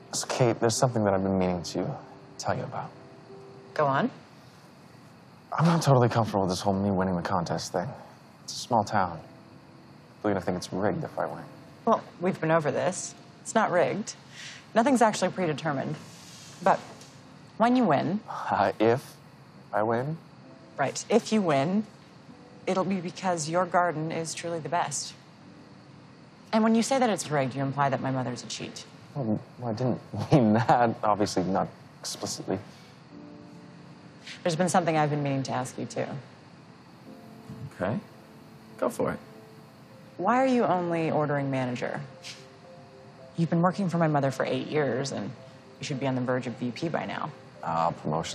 So, Kate, there's something that I've been meaning to tell you about. Go on. I'm not totally comfortable with this whole me winning the contest thing. It's a small town. They're gonna think it's rigged if I win. Well, we've been over this. It's not rigged. Nothing's actually predetermined. But when you win... If I win? Right. If you win, it'll be because your garden is truly the best. And when you say that it's rigged, you imply that my mother's a cheat. Well, I didn't mean that. Obviously, not explicitly. There's been something I've been meaning to ask you, too. Okay. Go for it. Why are you only ordering manager? You've been working for my mother for 8 years, and you should be on the verge of VP by now. Promotion.